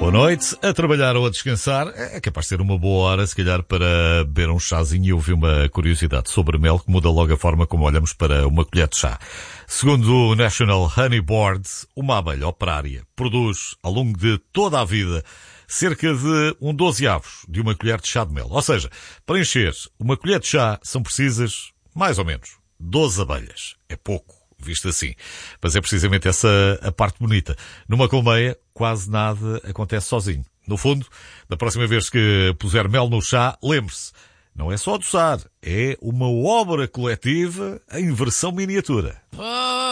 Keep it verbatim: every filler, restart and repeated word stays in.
Boa noite. A trabalhar ou a descansar é capaz de ser uma boa hora, se calhar, para beber um chazinho e ouvir uma curiosidade sobre mel que muda logo a forma como olhamos para uma colher de chá. Segundo o National Honey Board, uma abelha operária produz, ao longo de toda a vida, cerca de um dozeavos de uma colher de chá de mel. Ou seja, para encher uma colher de chá são precisas, mais ou menos, doze abelhas. É pouco, visto assim. Mas é precisamente essa a parte bonita. Numa colmeia, quase nada acontece sozinho. No fundo, da próxima vez que puser mel no chá, lembre-se, não é só adoçar, é uma obra coletiva em versão miniatura.